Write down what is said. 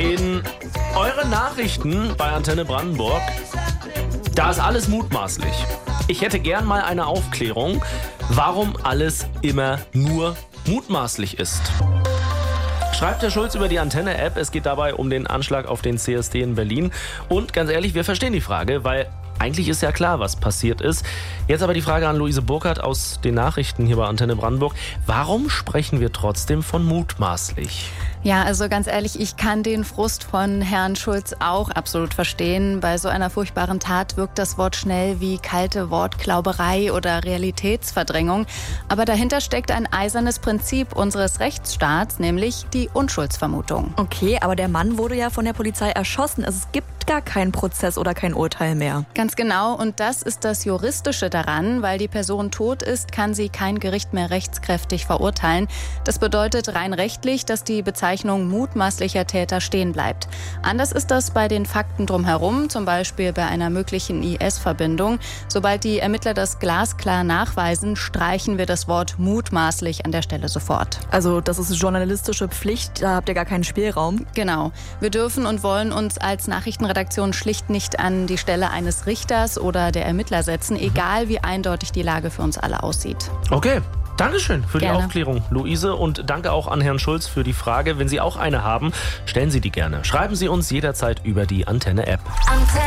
In euren Nachrichten bei Antenne Brandenburg, da ist alles mutmaßlich. Ich hätte gern mal eine Aufklärung, warum alles immer nur mutmaßlich ist. Schreibt der Schulz über die Antenne-App. Es geht dabei um den Anschlag auf den CSD in Berlin. Und ganz ehrlich, wir verstehen die Frage, weil eigentlich ist ja klar, was passiert ist. Jetzt aber die Frage an Luise Burkhardt aus den Nachrichten hier bei Antenne Brandenburg. Warum sprechen wir trotzdem von mutmaßlich? Ja, also ganz ehrlich, ich kann den Frust von Herrn Schulz auch absolut verstehen. Bei so einer furchtbaren Tat wirkt das Wort schnell wie kalte Wortklauberei oder Realitätsverdrängung. Aber dahinter steckt ein eisernes Prinzip unseres Rechtsstaats, nämlich die Unschuldsvermutung. Okay, aber der Mann wurde ja von der Polizei erschossen. Es gibt gar keinen Prozess oder kein Urteil mehr. Ganz genau, und das ist das Juristische daran. Weil die Person tot ist, kann sie kein Gericht mehr rechtskräftig verurteilen. Das bedeutet rein rechtlich, dass die Bezeichnung mutmaßlicher Täter stehen bleibt. Anders ist das bei den Fakten drumherum, zum Beispiel bei einer möglichen IS-Verbindung. Sobald die Ermittler das glasklar nachweisen, streichen wir das Wort mutmaßlich an der Stelle sofort. Also das ist journalistische Pflicht, da habt ihr gar keinen Spielraum. Genau. Wir dürfen und wollen uns als Nachrichtenredaktion schlicht nicht an die Stelle eines Richters oder der Ermittler setzen, egal wie eindeutig die Lage für uns alle aussieht. Okay. Dankeschön für Gerne. die Aufklärung, Luise. Und danke auch an Herrn Schulz für die Frage. Wenn Sie auch eine haben, stellen Sie die gerne. Schreiben Sie uns jederzeit über die Antenne-App.